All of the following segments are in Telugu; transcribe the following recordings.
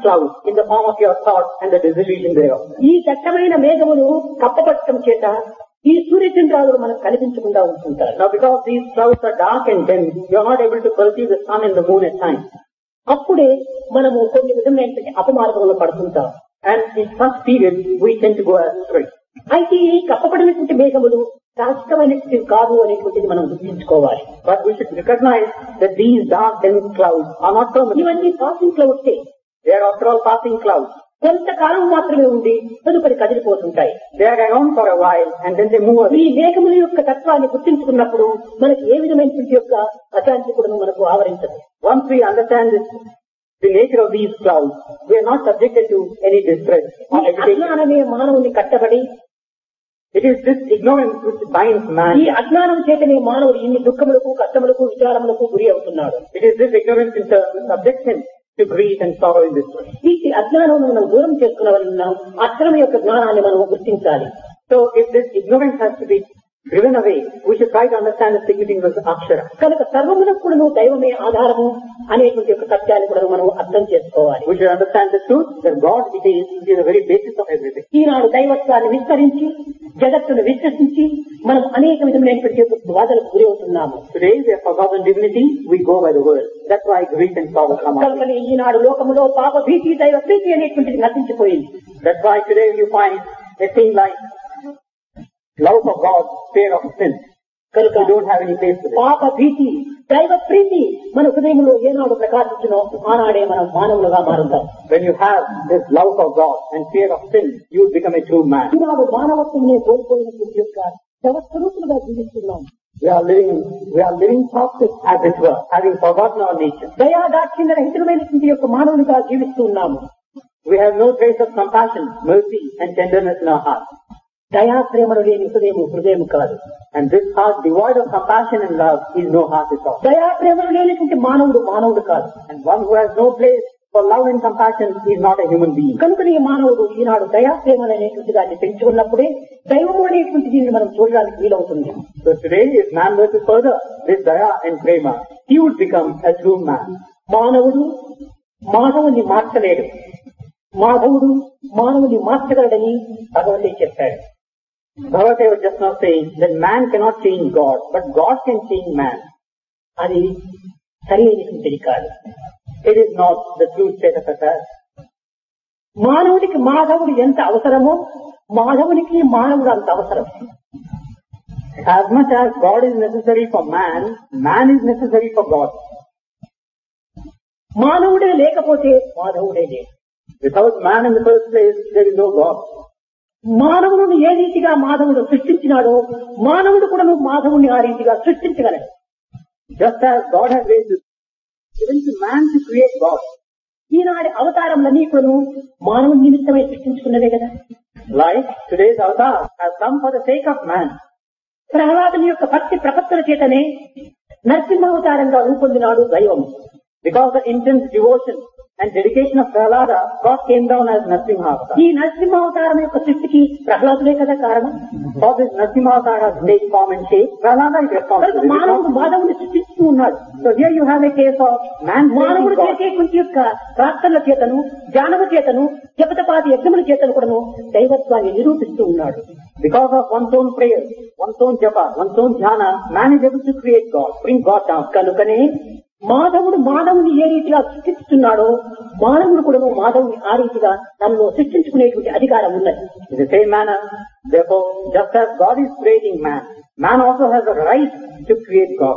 clouds in the form of your thoughts and the disillusion thereof. ఈ దట్టమైన మేఘములు కప్పపట్టడం చేత ఈ సూర్యచంద్రాలు మనకు కనిపించకుండా ఉంటుంటారు. Now because these clouds are dark and dense, you are not able to perceive the sun and the moon at times. అప్పుడే మనము కొన్ని విధమైనటువంటి అపమార్గంలో పడుతుంటాం. And in such periods, we tend to go astray. అయితే ఈ కప్పబడినటువంటి మేఘములు శాశ్వతమైనటువంటి కాదు అనేటువంటిది మనం గుర్తించుకోవాలి. But we should recognize that these dark dense clouds are not permanent. ఇవన్నీ passing క్లౌడ్సే. They are after all passing clouds. కొంతకాలం మాత్రమే ఉండి తదుపరి కదిలిపోతుంటాయి. They are around for a while and then they move away. ఈ మేఘముల యొక్క తత్వాన్ని గుర్తించుకున్నప్పుడు మనకి ఏ విధమైనటువంటి యొక్క అశాంతి కూడా మనకు ఆవరించదు. Once we understand the nature of these clouds, we are not subjected to any distress or ఈ agitation. అజ్ఞానమే మానవుని కట్టబడి It is this ignorance which binds ఈ man. అజ్ఞానం చేతనే మానవుడు ఇన్ని దుఃఖములకు కష్టములకు విచారములకు గురి అవుతున్నాడు. It is this ignorance in turn that subjects him to grief and sorrow in this way. ఈ అజ్ఞానం మనం దూరం చేసుకున్న వలన అక్షరం యొక్క జ్ఞానాన్ని మనం గుర్తించాలి. So if this ignorance has to be driven away, we should try to understand the significance of the Akshara. కనుక సర్వములకు కూడా దైవమే ఆధారము అనేటువంటి యొక్క సత్యాన్ని కూడా మనం అర్థం చేసుకోవాలి. We should understand the truth that God it is the very basis of everything. ఈనాడు దైవత్వాన్ని విస్తరించి జగత్తును విశ్వసించి మనం అనేక విధమైనటువంటి బాధలకు గురి అవుతున్నాము. Today we have forgotten divinity, we go by the world. That's why grief and sorrow come out. కనుక ఈనాడు లోకములో పాప భీతి దైవ ప్రీతి అనేటువంటిది నశించిపోయింది. That's why today you find a thing like love of God, fear of sin. కనుక You don't have any place for it. పాప భీతి దైవ ప్రీతి మన హృదయంలో ఏనాడు ప్రకాశించునో ఆనాడే మనం మానవులుగా మారుతాం. When you have this love of God and fear of sin, you become a true man. ఈనాడు మానవత్వమే కోల్పోయినటువంటి యొక్క శవస్వరూపులుగా జీవిస్తున్నాం. We are living thoughtless as it were, having forgotten our nature. దయాదాక్షిణ్య రహితమైనటువంటి యొక్క మానవునిగా జీవిస్తున్నాము. We have no trace of compassion, mercy and tenderness in our heart. దయా ప్రేమలు లేని హృదయం కాదు. And this heart devoid of compassion and love is no heart at all. దయా ప్రేమలు లేనటువంటి మానవుడు కాదు. And one who has no place for love and compassion is not a human being. కనుక ఈ మానవుడు ఈనాడు దయా ప్రేమలు అనేటువంటి దాన్ని పెంచుకున్నప్పుడే దైవము అనేటువంటి దీన్ని మనం చూడడానికి వీలవుతుంది. So today if man were to further this daya and prema, he would become a true man. మానవుడు మానవుని మార్చలేడు, మాధవుడు మానవుని మార్చగలడని భగవంతుడు చెప్పాడు. Bhagavad was just now saying that man cannot change God, but God can change man. అది సరి అయినటువంటిది కాదు. It is not the true state of affairs. మానవుడికి మాధవుడు ఎంత అవసరమో మాధవునికి మానవుడు అంత అవసరం. As much as God is necessary for man, man is necessary for God. మానవుడే లేకపోతే మాధవుడే లేదు. Without man in the first place, there is no God. మానవుని ఏ రీతిగా మాధవుడు సృష్టించినాడో మానవుడు కూడా మాధవుని ఆ రీతిగా సృష్టించగలడు. Just as God has raised given to man to create God. ఈనాటి అవతారములన్నీ కూడా మానవుని నిమిత్తమై సృష్టించుకున్నదే కదా. Like today's avatar has come for the sake of man. ప్రహ్లాదుని యొక్క భక్తి ప్రపత్తుల చేతనే నరసింహావతారంగా రూపొందినాడు దైవం. Because the intense devotion and dedication of Prahlada, God came down as Narasimha avatar. ఈ నరసింహావతారం యొక్క సృష్టికి ప్రహ్లాదులే కదా కారణం. For this Narasimha avatar has made form and shape, Prahlada is responsible. మానవుడు మాధవుని సృష్టిస్తూ ఉన్నాడు. So here you have a case of man మానవుడు creating God. చేసేటువంటి యొక్క ప్రార్థనల చేతను జ్ఞానము చేతను జపతపాది యజ్ఞముల చేతను కూడాను దైవత్వాన్ని నిరూపిస్తూ ఉన్నాడు. Because of one's own prayer, one's own japa, one's own jhana, man is able to create God, bring God down. కనుకనే మాధవుడు మానవుని ఏ రీతిగా సృష్టిస్తున్నాడో మానవుడు కూడా మాధవుని ఆ రీతిగా తనలో సృష్టించుకునేటువంటి అధికారం ఉన్నది. In the same manner, therefore, just as God is creating man, man also has a right to create God.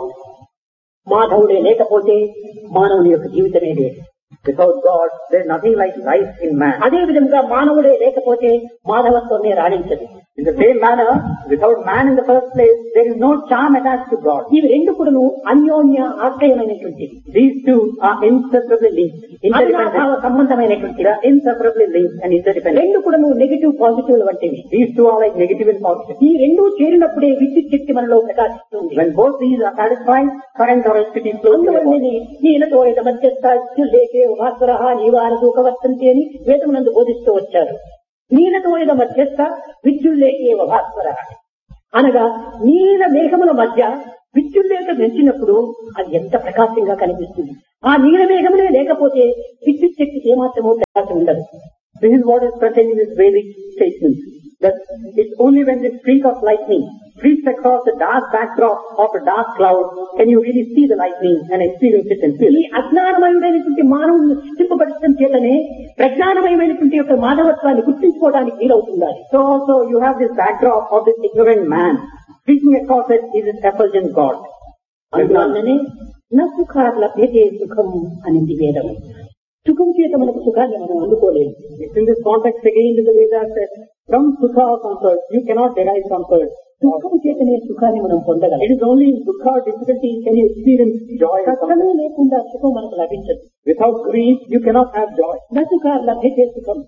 మాధవుడే లేకపోతే మానవుని యొక్క జీవితమే లేదు. Without God, there is nothing like life in man. అదే విధంగా మానవుడే లేకపోతే మాధవత్వమే రాణించదు. In the same manner, without man in the first place, there is no charm attached to God. ఇవి రెండు కూడాను అన్యోన్య ఆశ్రయమైనటువంటివి. These two are inseparably linked, అవినాభావ సంబంధమైనటువంటివి. They are inseparably linked and interdependent. రెండు కూడాను నెగిటివ్ పాజిటివ్ వంటివి. These two are like negative and positive. ఈ రెండు చేరినప్పుడే విద్యుత్ శక్తి మనలో ప్రకాశిస్తుంది. When both these are satisfied, current or electricity flows through the body. అందువల్లనే నీలతో మధ్యస్థే భాస్వర నివార దూకవర్తంతి అని వేదమునందు బోధిస్తూ వచ్చారు. నీలతో మధ్యస్థ విద్యుల్లేకే భాస్వర అనగా నీల మేఘముల మధ్య విద్యుల్లేక పెంచినప్పుడు అది ఎంత ప్రకాశంగా కనిపిస్తుంది. ఆ నీల మేఘములే లేకపోతే విద్యుత్ శక్తికి ఏమాత్రమూ ప్రకాశం ఉండదు. This is what is contained in this Vedic statement. That it's only when this streak of lightning streaks across the dark backdrop of a dark cloud can you really see the lightning and experience it and feel ఈ it. అజ్ఞానమయుడైనటువంటి మానవుని సృష్టింపబడటం చేతనే ప్రజ్ఞానమయమైనటువంటి యొక్క మానవత్వాన్ని గుర్తించుకోవడానికి వీలవుతుండాలి. So also you have this backdrop of this ignorant man. Streaking across it is this effulgent God. అందువల్లనే నా సుఖార్ లభ్యతే సుఖం అనేది వేదం. సుఖం చేత మనకు సుఖాన్ని మనం అందుకోలేము. It's in this context again in the Vedas that from sukha or comfort you cannot derive comfort. దుఃఖము చేతనే సుఖాన్ని మనం పొందగలం. It is only in dukha or difficulty can you experience joy. కష్టమే లేకుండా సుఖం మనకు లభించదు. Without grief you cannot have joy. నా సుఖార్ లభ్యతే సుఖం.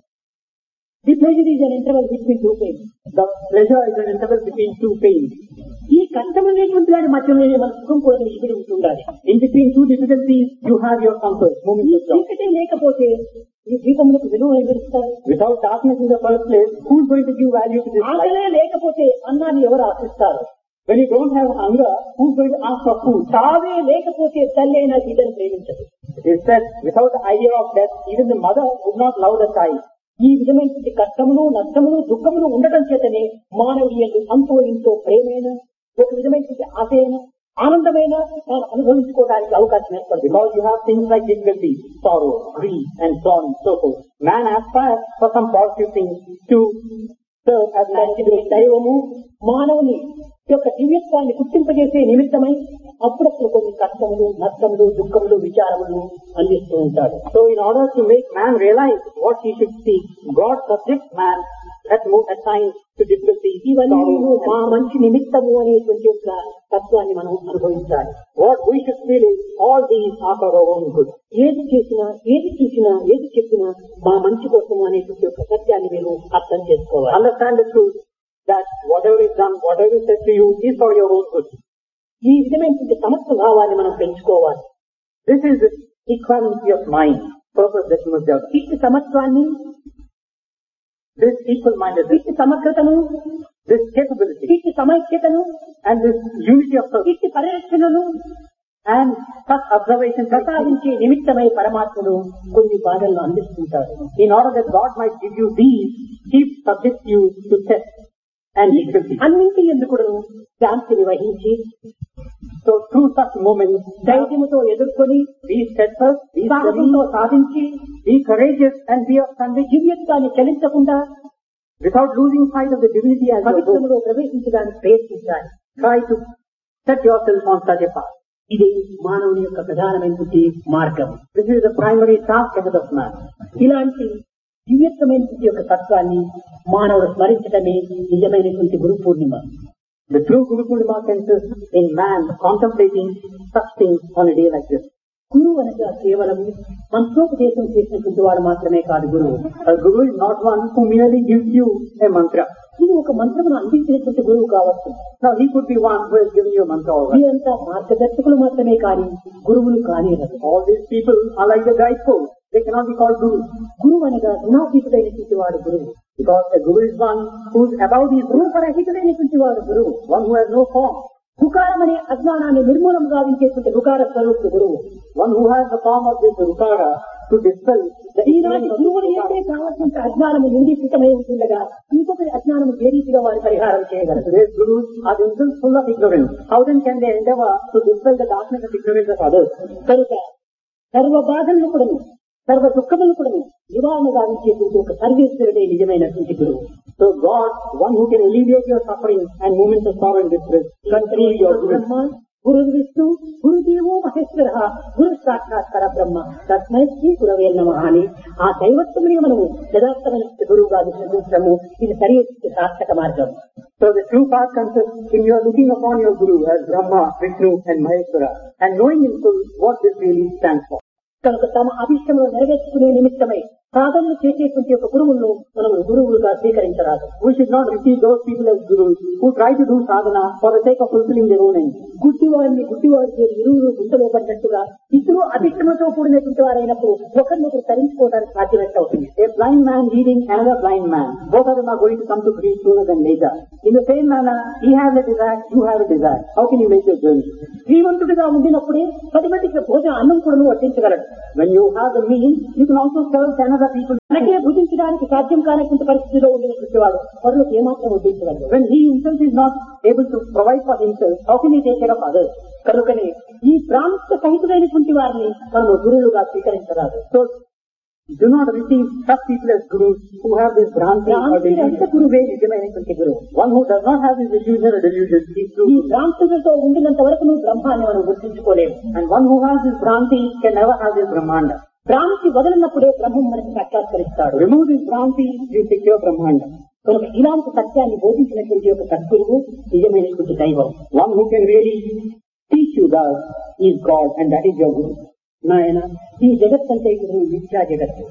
The pleasure is an interval between two pains. The pleasure is an interval between two pains. ఈ కష్టమైనటువంటి దాని మధ్యలోనే మన సుఖం కూడా నిలిచి ఉంటుండాలి. In between two difficulties you have your comfort, moments of joy. చీకటే లేకపోతే ఈ దీపములకు విలువ ఎవరిస్తారు? Without darkness in the first place, who is going to give value to this light? ఆకలే లేకపోతే అన్నాన్ని ఎవరు ఆశిస్తారు? When you don't have hunger, who is going to ask for food? తావే లేకపోతే తల్లి అయినా బిడ్డను ప్రేమించదు. It is said, without the idea of death, even the mother would not love the child. ఈ విధమైనటువంటి కష్టములు నష్టములు దుఃఖములు ఉండటం చేతనే మానవుడియందు అంతో ఇంతో ప్రేమైన ఒక విధమైనటువంటి ఆశయన ఆనందమైన తాను అనుభవించుకోవడానికి అవకాశం ఏర్పడుతుంది. Because you have things like difficulty, sorrow, grief, and so on and so forth. Man aspires for some positive things to serve as an activity. దైవము మానవుని యొక్క దివ్యత్వాన్ని గుర్తింపజేసే నిమిత్తమై అప్పుడప్పుడు కొన్ని కష్టములు నష్టములు దుఃఖములు విచారములు అందిస్తూ ఉంటాడు. So in order to make man realize what he should seek, God subjects man at times to difficulty, ఇవన్నీ sorrow, మా మంచి నిమిత్తము అనేటువంటి యొక్క తత్వాన్ని మనం అనుభవించాలి. what we should feel is all these are for our own good. ఏది చేసినా ఏది చూసినా ఏది చెప్పినా మా మంచి కోసము అనేటువంటి యొక్క సత్యాన్ని మీరు అర్థం చేసుకోవాలి. Understand the truth that whatever is done, whatever is said to you is for your own good. ఈ విధమైనటువంటి సమస్త భావాన్ని మనం పెంచుకోవాలి. This is the equality of mind, purpose that you must develop. ఇట్టి సమత్వాన్ని, This equal-mindedness, ఇట్టి సమగ్రతను, this capability, ఇట్టి సమైక్యతను, and this unity of purpose, ఇట్టి పరిరక్షణను and such observation ప్రసాదించే నిమిత్తమై పరమాత్ముడు కొన్ని బాధలను అందిస్తుంటాడు. in order that God might give you these, He subjects you to test and difficulty. అన్నింటి ఎందుకు శాంతిని వహించి So through such moments, ధైర్యముతో ఎదుర్కొని be steadfast, be సాహసంతో steady, సాధించి be courageous, and be of conviction దివ్యత్వాన్ని చలించకుండా without losing sight of the divinity as your goal. పవిత్రములో ప్రవేశించడానికి ప్రయత్నించాలి. Try to set yourself on such a path. ఇది మానవుని యొక్క ప్రధానమైనటువంటి మార్గం. This is the primary task ahead of man. ఇలాంటి దివ్యత్వమైనటువంటి యొక్క తత్వాన్ని మానవుడు స్మరించడమే నిజమైనటువంటి Guru Purnima. The true Guru Purnima consists in man contemplating such things on a day like this. గురువు అనగా కేవలం మంత్రోపదేశం చేసినటువంటి వాడు మాత్రమే కాదు గురువు. A guru is not one who merely gives you a mantra. ఇది ఒక మంత్రమును అందించినటువంటి గురువు కావచ్చు. Now he could be one who has given you a mantra already. వీరంతా మార్గదర్శకులు మాత్రమే కానీ గురువులు కానివ్వదు. All these people are like the guideposts. They cannot be called gurus. గురువు అనగా గుణాతీతుడైనటువంటి వాడు గురువు. Because a guru is one who is above these gurus. రూపరహితుడైనటువంటి వాడు గురువు. One who has no form. హుకారం అనే అజ్ఞానాన్ని నిర్మూలం గావించేటువంటి హుకార స్వరూపుడు గురువు. One who has the form of this rukara to dispel the ఈనాటి గురువులు ఏదే కావాల్సిన అజ్ఞానము నిండితమై ఉంటుండగా ఇంకొకరి అజ్ఞానము ఏ రీతిగా వారి పరిహారం చేయగలరు? Today's gurus are themselves full of ignorance. How then can they endeavor to dispel the darkness of ignorance of others? కనుక సర్వ బాధలను కూడాను సర్వ దుఃఖములను కూడాను నివారణ గావించేటువంటి ఒక సర్వేశ్వరుడే నిజమైనటువంటి గురువు. So God, one who can alleviate your suffering and moments of sorrow and distress, continue your guru. గురు విష్ణు గురుదేవో మహేశ్వర గురు సాక్షాత్ పరబ్రహ్మ తస్మై శ్రీ గురవే నమః అని ఆ దైవత్వముని మనము యథార్థమైన గురువుగా విశ్వసించడము ఇది సరి సార్థక మార్గం. So the true path consists in your looking upon your guru as Brahma, Vishnu and Maheshwara and knowing in full what this really stands for. కనుక తమ అభిష్టములు నెరవేర్చుకునే నిమిత్తమై సాధనలు చేసేటువంటి ఒక గురువులను మనం గురువులుగా స్వీకరించరాదు. We should not receive those people as gurus who try to do sadhana for the sake of fulfilling their own ends. గుడ్డివారిని గుడ్డివారి ఇరువురు గుంటలో పడినట్టుగా ఇద్దరు అభిష్టమతో కూడినటువంటి వారైనప్పుడు ఒకరినొకరు తరించుకోవడానికి సాధ్యమైతే అవుతుంది. A blind man leading another blind man, both of them are going to come to grief sooner than later. In the same manner, he has a desire, you have a desire. How can you make your journey? శ్రీమంతుడిగా ఉండినప్పుడే 10 మందికి భోజనం అన్నం కూడా వడ్డించగలడు. When you have the means, you can also serve 10 other people. మనకే భుజించడానికి సాధ్యం కానటువంటి పరిస్థితిలో ఉండినటువంటి వాడు పరులకు ఏమాత్రం వడ్డించగలడు. When he himself is not able to provide for himself, how can he take care of others? కనుకనే ఈ ప్రాంత సహితులైనటువంటి వారిని మనము గురువులుగా స్వీకరించరాదు. So, do not receive such people as gurus who have this Bhranti or delusion. గురువే నిజమైనటువంటి గురువు. One who does not have this illusion or delusion is true. ఈ భ్రాంతులతో ఉండినంత వరకు నువ్వు బ్రహ్మాన్ని మనం గుర్తించుకోలేము. And one who has this Bhranti can never have this Brahmanda. భ్రాంతి వదిలినప్పుడే బ్రహ్మం మనకి సాక్షాత్కరిస్తాడు. Remove this Bhranti, you secure Brahmanda. కనుక ఇలాంటి సత్యాన్ని బోధించినటువంటి ఒక సద్గురువు నిజమైనటువంటి దైవం. One who can really teach you that is God and that is your Guru. నాయన ఈ జగత్తంటే గురువు మిథ్యా జగత్తు.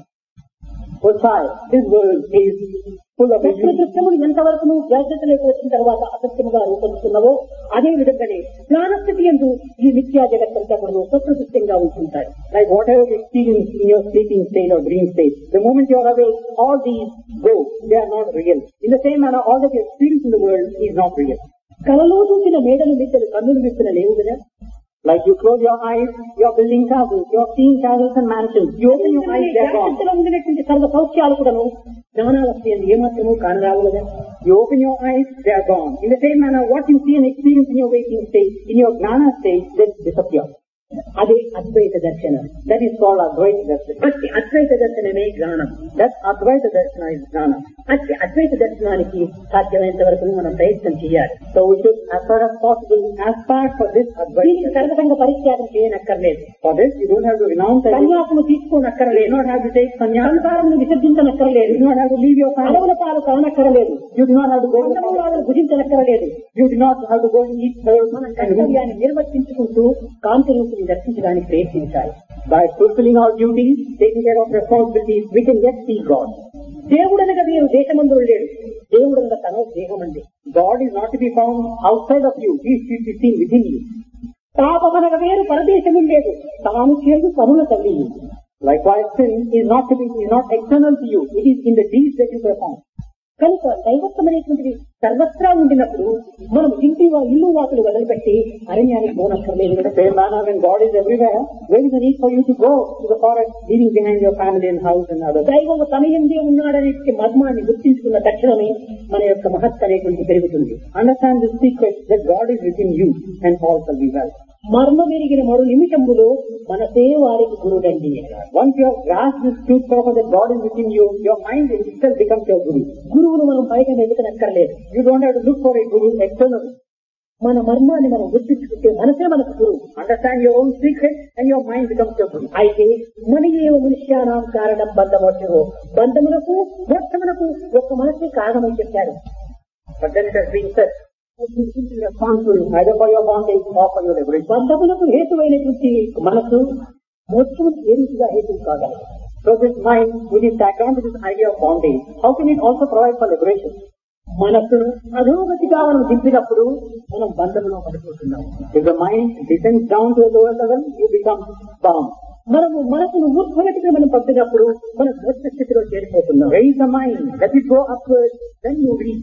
Oh child, this world is full of illusions. దృశ్యములు ఎంతవరకు నువ్వు జాగ్రత్తలోకి వచ్చిన తర్వాత అసత్యముగా రూపొందుతున్నావో అదే విధంగానే జ్ఞానస్థితి యందు ఈ మిథ్యా జగత్తంతా కూడా సత్యదృశ్యంగా ఉంటుంటాయి. Like whatever you experience in your sleeping state or dream state, the moment you are awake, all these go. They are not real. In the same manner, all that you experience in the world is not real. కలలో చూసిన మేడలు మిద్దలు కన్నులు విప్పిన లేవు కదా. Like you close your eyes, you are building castles, you are seeing castles and mansions. You open your eyes, they are gone. ఉండినటువంటి సర్వ సౌఖ్యాలు కూడాను జ్ఞానావస్థ ఏమాత్రము కానరావు కదా. You open your eyes, they are gone. In the same manner, what you see and experience in your waking state, in your gnana state, they disappear. అదే అద్వైత దర్శనం. That is called Advaita Darshana. అట్టి అద్వైత దర్శనమే జ్ఞానం. That Advaita Darshana is Jnana. అట్టి అద్వైత దర్శనానికి సాధ్యమైనంత వరకు మనం ప్రయత్నం చేయాలి. So we should, as far as possible, aspire for this Advaita. దీనికి సర్వసంగ పరిత్యాగం చేయనక్కర్లేదు. For this, you don't have to renounce everything. సన్యాసము You తీసుకోనక్కర్లేదు. do not have to take sannyasa. సంసారమును విసర్జించనక్కర్లేదు. You do not have to leave your family. అడవుల పాలు కానక్కర్లేదు. You do not have to go to the అందములను భుజించనక్కర్లేదు. You do not have to go and eat herbs మన and కర్తవ్యాన్ని నిర్వర్తించుకుంటూ కాంతి రూపుని దర్శించడానికి ప్రయత్నించాలి. by fulfilling our duties, taking care of responsibilities, we can yet see God. దేవుడనగా వేరు దేశమందు లేడు. దేవుడనగా తన దేహమంది. God is not to be found outside of you. He is to be seen within you. పాపమనగా వేరు పరదేశము లేదు. తాను చేదు పనుల తల్లి. Likewise, sin is not external to you. It is in the deeds that you perform. కనుక దైవత్వం అనేటువంటిది సర్వత్రా ఉండినప్పుడు మనం ఇల్లు వాకులు వదిలిపెట్టి అరణ్యానికి పోనక్కర్లేదు In the same manner, when God is everywhere, where is the need for you to go to the forest, leaving behind your family and house and others? దైవము తన యందే ఉన్నాడనే మర్మాన్ని గుర్తించుకున్న తక్షణమే మన యొక్క మహత్ అనేటువంటి పెరుగుతుంది. Understand the secret that God is within you and all shall be well. మర్మ మెరిగిన మరు నిమిషంలో మనసే వారికి గురుడండి. Once you have grasped this truth proper that God is within you, your mind itself becomes your Guru. గురువును మనం బయట వెతకనక్కర్లేదు. You don't have to look for a Guru externally. మన మర్మాన్ని మనం గుర్తించుకుంటే మనసే మనకు గురువు. Understand your own secret and your mind becomes your Guru. అయితే మన ఏ మనుష్యానాం కారణం బంధమోక్షము, బంధములకు మోక్షములకు ఒక్క మనసే కారణమని చెప్పారు. But then it has been said, you should be responsible either for your bondage or for your liberation. బంధములకు హేతువైనటువంటి మనసు మోక్షములకు ఏ రీతిగా హేతువు కాగలదు. So this mind, which is tagged on to this idea of bondage, how can it also provide for liberation? మనసును అధోగతిగా మనం దింపినప్పుడు మనం బంధములో పడిపోతున్నాం. If the mind descends down to a lower level, you become bound. మనము మనసును ఊర్ధ్వగతిగా మనం పంపినప్పుడు మనం మోక్ష స్థితిలో చేరిపోతున్నాం. Raise the mind, let it go upwards, then you reach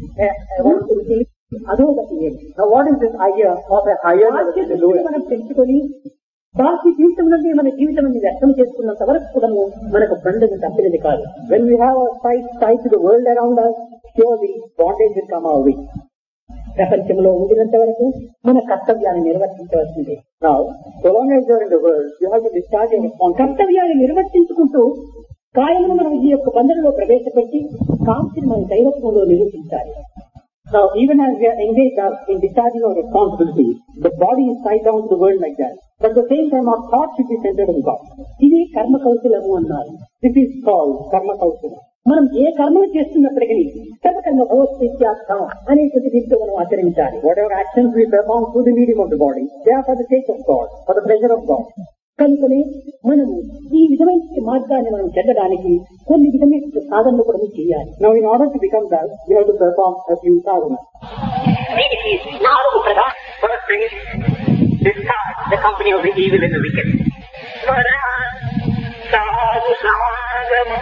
అధోగతి. Now what is this idea of a higher level to the lower? మనం పెంచుకొని బాహ్య జీవితం నుండి మన జీవితం వ్యర్థం చేసుకున్నంత వరకు కూడా మనకు బంధము తప్పినది కాదు. When we have our sight tied to the world around us, surely bondage will come our way. ప్రపంచంలో ఉండినంత వరకు మన కర్తవ్యాన్ని నిర్వర్తించవలసిందే. Now, so long as you are in the world, you have to discharge your responsibility. కర్తవ్యాన్ని నిర్వర్తించుకుంటూ కాయమును మనం ఈ యొక్క బంధంలో ప్రవేశపెట్టి కాంతిని మన దైవత్వంలో నిరూపించాలి. Now, even as we are engaged in discharging our responsibility, the body is tied down to the world like that. But at the same time, our thought should be centered on God. ఇది కర్మ కౌశలము అన్నారు. This is called karma kausala. మనం ఏ కర్మలు చేస్తున్నప్పటికీ సర్వకర్మ భగవత్ప్రీత్యార్థం అనేటువంటి దీంతో మనం ఆచరించాలి. Whatever actions we perform through the medium of the body, they are for the sake of God, for the pleasure of God. కనుకనే మనము ఈ విధమైన మార్గాన్ని మనం చెందడానికి కొన్ని విధమైన సాధనలు కూడా చేయాలి. Now, in order to become that, you have to perform a few sadhanas. వీటికి 4 ప్రధాన First thing, discard the company of the evil and the wicked. స్మర సాధు సమాగమం.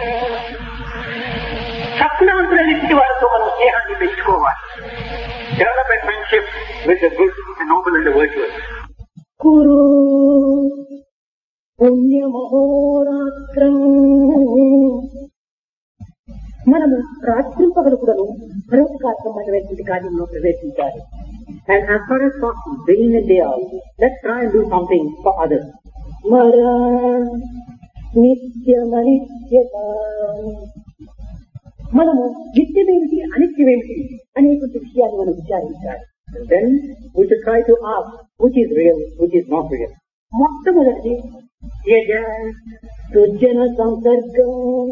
సత్నాంతులన్నింటి వారితో మనం స్నేహాన్ని పెంచుకోవాలి. Develop a friendship with the good, the Nobel and the virtuous. కురు పుణ్యమహోరాత్రం. మనము రాత్రింపగలు కూడాను పరోపకారమైనటువంటి కార్యంలో ప్రవేశించాలి. And as far as possible, day in and day out, let's try and do something for others. మర నిత్యమనిత్యత. మనము నిత్యమేమిటి అనిత్యమేమిటి అనేటువంటి విషయాన్ని మనం విచారించాలి. And then we should try to ask which is real, which is not real. మొట్టమొదటి యజ సుజన సంసర్గం.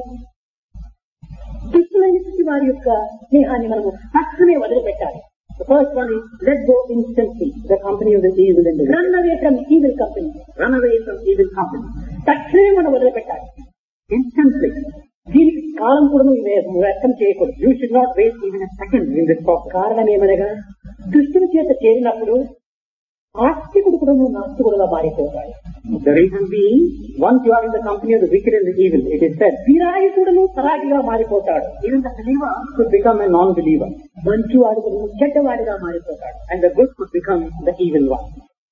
దుష్టులైనటువంటి వారి యొక్క స్నేహాన్ని మనము తక్షణమే వదిలిపెట్టాలి. The first one is let go instantly the company of the evil and the wicked. Run away from evil company. Run away from evil company. తక్షణమే మనం వదిలిపెట్టాలి. Instantly. దీనికి కాలం కూడా వ్యర్థం చేయకూడదు. You should not waste even a second in this process. కారణం ఏమనగా దుష్టుని చేత చేరినప్పుడు ఆస్తికుడు కూడా నాస్తికుడుగా మారిపోతాడు. The reason being, once you are in the company of the wicked and the evil, it is said, విరాగికుడును సరాగిగా మారిపోతాడు. even the believer could become a non-believer. మంచివాడును చెడ్డవాడిగా మారిపోతాడు. And the good could become the evil one.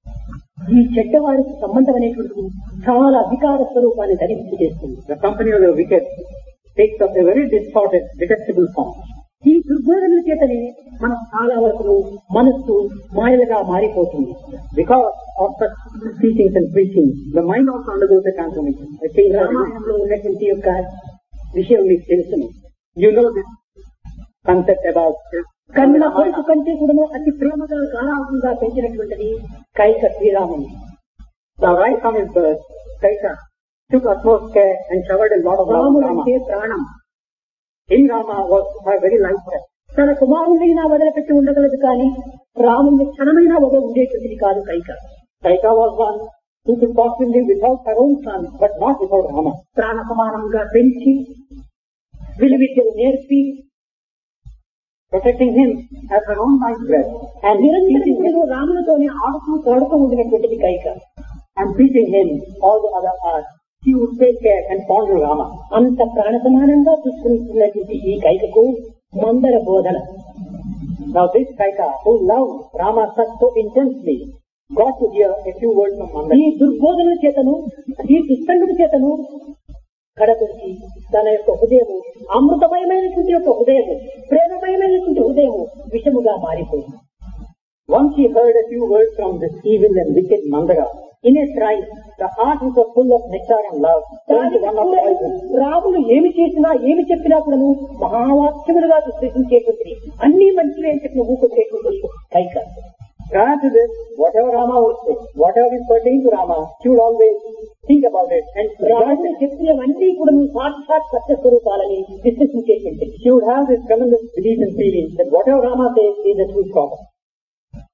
ఈ చెడ్డవాడికి సంబంధం అనేటువంటిది చాలా వికార స్వరూపాన్ని ధరించి చేస్తుంది. The company of the wicked takes up a very distorted, detestable form. ఈ దుర్బోధనల చేతనే మనం చాలా వరకు మనస్సు మాయలుగా మారిపోతుంది. Because of such teachings and preaching, the mind also undergoes a transformation. రామాయణంలో ఉన్నటువంటి యొక్క విషయం మీకు తెలుసును. You know this concept about కన్న కొడుకు కంటే కూడా అతి ప్రేమగా గారాభంగా పెంచినటువంటిది కైక శ్రీరాముని. the right from his birth, Kaika took utmost care and showered a lot of love on రాముడు Rama. అంటే ప్రాణం. In Rama was her very life breath. తన కుమారుడైనా వదిలిపెట్టి ఉండగలదు కానీ రాముని క్షణమైనా వదిలి ఉండేటువంటిది కాదు Kaika. Kaika was one who could possibly live without her own son, but not without Rama. ప్రాణ సమానంగా పెంచి విలువిద్యలు నేర్పి Protecting him as her own life breath and నిరంతరం రాములతోనే ఆడుతూ తోడుతూ ఉండినటువంటిది Kaika. and teaching him all the other arts. She would take care and ponder Rama. అంత ప్రాణ సమానంగా చూసుకున్నటువంటి ఈ కైకకు మందర బోధన. Now this Kaika, who loved Rama so intensely, got to hear a few words from ఈ Mandara. దుర్బోధన చేతను ఈ దుస్తంగుడి చేతను కడపడికి తన యొక్క హృదయము అమృతమయమైనటువంటి యొక్క హృదయము, ప్రేమమయమైనటువంటి హృదయము విషముగా మారిపోయింది. Once he heard a few words from this evil and wicked Mandara, in a trice, the heart which was full of nectar and love turned to one of poison. Ramulu ఏమి చేసినా ఏమి చెప్పినా కూడాను మహావాక్యములుగా విశ్లేషించేటువంటిది, అన్ని మంచివే అని చెప్పిన ఊకొచ్చేటువంటి Kaika. Prior to this, whatever Rama would say, whatever is pertaining to Rama, she would always think about it and రాముడు చెప్పినవన్నీ కూడా సాక్షాత్ సత్య స్వరూపాలని విశ్లేషించేటువంటిది. she would have this tremendous belief and feeling that whatever Rama says is the truth proper.